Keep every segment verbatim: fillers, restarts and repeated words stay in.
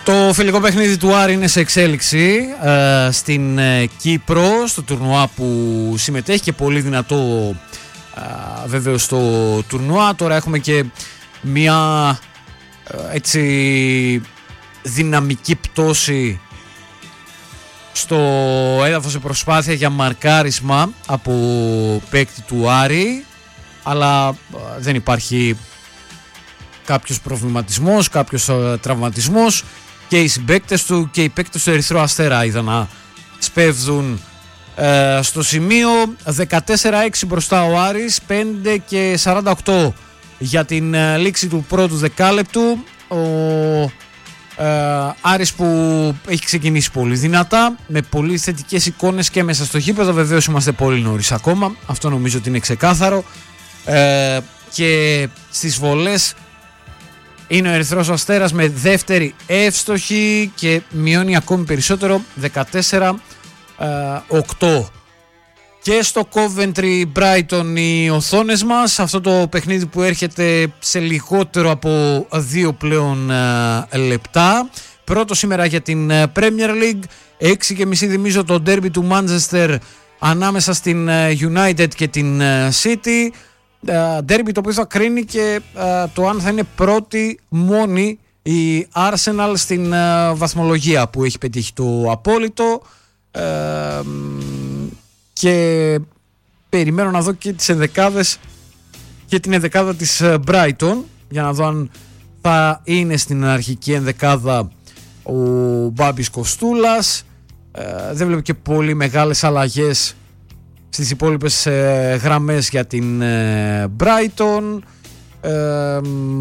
Το φιλικό παιχνίδι του Άρη είναι σε εξέλιξη ε, στην ε, Κύπρο, στο τουρνουά που συμμετέχει και πολύ δυνατό ε, βέβαιος στο τουρνουά. Τώρα έχουμε και μια ε, έτσι δυναμική πτώση στο έδαφος σε προσπάθεια για μαρκάρισμα από παίκτη του Άρη, αλλά ε, δεν υπάρχει κάποιος προβληματισμός, κάποιος ε, τραυματισμός. Και οι συμπαίκτες του και οι παίκτες του Ερυθρού Αστέρα είδα να σπέβδουν ε, στο σημείο. Δεκατέσσερα έξι μπροστά ο Άρης, πέντε και σαράντα οκτώ για την ε, λήξη του πρώτου δεκάλεπτου. Ο ε, Άρης που έχει ξεκινήσει πολύ δυνατά, με πολύ θετικές εικόνες και μέσα στο γήπεδο. Βεβαίως είμαστε πολύ νωρίς ακόμα, αυτό νομίζω ότι είναι ξεκάθαρο, ε, και στις βολές είναι ο Ερυθρός Αστέρας με δεύτερη εύστοχη και μειώνει ακόμη περισσότερο, δεκατέσσερα οκτώ. Και στο Coventry Brighton οι οθόνες μας, αυτό το παιχνίδι που έρχεται σε λιγότερο από δύο πλέον λεπτά. Πρώτο σήμερα για την Premier League, έξι και μισή θυμίζω το derby του Manchester ανάμεσα στην United και την City. Ντέρμπι το οποίο θα κρίνει και uh, το αν θα είναι πρώτη μόνη η Arsenal στην uh, βαθμολογία που έχει πετύχει το απόλυτο, uh, και περιμένω να δω και τις ενδεκάδες και την ενδεκάδα της uh, Brighton για να δω αν θα είναι στην αρχική ενδεκάδα ο Μπάμπης Κοστούλας. Uh, δεν βλέπω και πολύ μεγάλες αλλαγές στις υπόλοιπες ε, γραμμές για την ε, Brighton. Ε,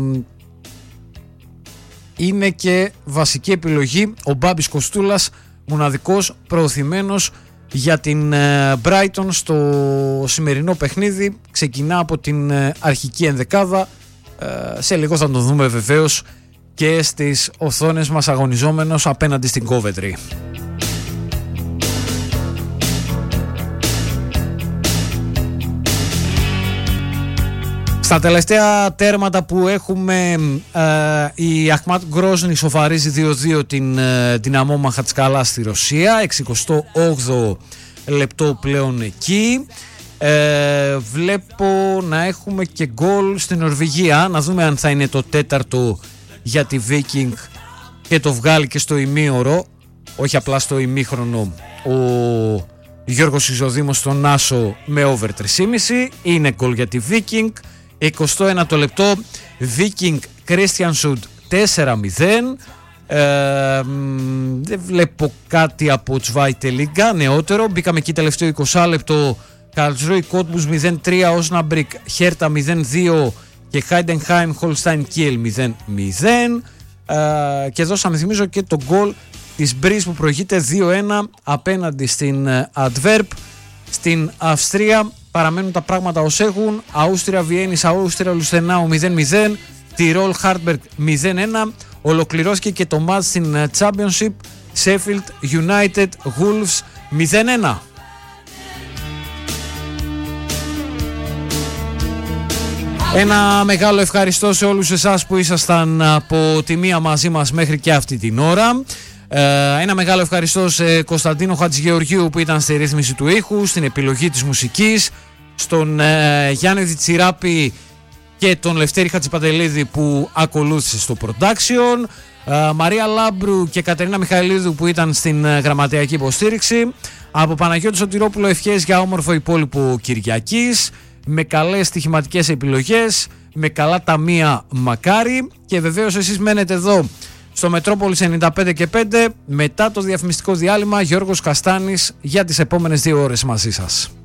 είναι και βασική επιλογή ο Μπάμπης Κοστούλας, μοναδικός προωθημένος για την ε, Brighton στο σημερινό παιχνίδι. Ξεκινά από την ε, αρχική ενδεκάδα. Ε, σε λίγο θα τον δούμε βεβαίως και στις οθόνες μας αγωνιζόμενος απέναντι στην Coventry. Στα τελευταία τέρματα που έχουμε, ε, η Αχμάτ Γκρόσνη σοφαρίζει δύο δύο την ε, Δυναμό Μαχατσκάλα στη Ρωσία, εξηκοστό όγδοο λεπτό πλέον εκεί. Ε, βλέπω να έχουμε και γκολ στην Νορβηγία, να δούμε αν θα είναι το τέταρτο για τη Viking και το βγάλει και στο ημίωρο, όχι απλά στο ημίχρονο, ο Γιώργος Ιζοδήμος στον Άσο με over τρία κόμμα πέντε. Είναι γκολ για τη Viking. εικοστό ένατο λεπτό, Viking Kristiansund τέσσερα μηδέν. Ε, δεν βλέπω κάτι από Zweite Liga νεότερο. Μπήκαμε εκεί τελευταίο είκοσι λεπτό. Karlsruhe Cottbus μηδέν τρία, Osnabrück Hertha μηδέν δύο και Heidenheim Holstein Kiel μηδέν μηδέν. Ε, και δώσαμε θυμίζω και το γκολ της Breeze που προηγείται δύο ένα απέναντι στην Adverb. Στην Αυστρία παραμένουν τα πράγματα ως έχουν. Αούστρια Βιέννης, Αούστρια Λουσθενάου μηδέν μηδέν, Τιρόλ Χάρτμπεργκ μηδέν ένα. Ολοκληρώθηκε και το μάτς στην Championship, Sheffield United Wolves μηδέν ένα. Ένα μεγάλο ευχαριστώ σε όλους εσάς που ήσασταν από τη μία μαζί μας μέχρι και αυτή την ώρα. Ένα μεγάλο ευχαριστώ σε Κωνσταντίνο Χατζηγεωργίου που ήταν στη ρύθμιση του ήχου, στην επιλογή της μουσικής, στον ε, Γιάννη Διτσιράπη και τον Λευτέρη Χατζηπαντελίδη που ακολούθησε στο production, ε, Μαρία Λάμπρου και Κατερίνα Μιχαηλίδου που ήταν στην ε, γραμματειακή υποστήριξη. Από Παναγιώτη Σωτηρόπουλο ευχές για όμορφο υπόλοιπο Κυριακής, με καλές στοιχηματικές επιλογές, με καλά ταμεία μακάρι, και βεβαίως εσείς μένετε εδώ στο Μετρόπολης ενενήντα πέντε και πέντε. Μετά το διαφημιστικό διάλειμμα, Γιώργος Καστάνης για τις επόμενες δύο ώρες μαζί σας.